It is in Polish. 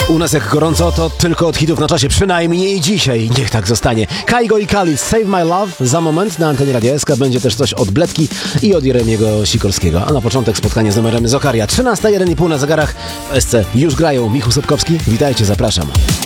U nas jak gorąco, to tylko od hitów na czasie, przynajmniej dzisiaj. Niech tak zostanie. Kaigo i Khalid, Save My Love. Za moment na antenie Radia SK będzie też coś od Bledki i od Jeremiego Sikorskiego. A na początek spotkanie z numerem Zokaria. 13:01,5 na zegarach w SC już grają. Michał Sobkowski, witajcie, zapraszam.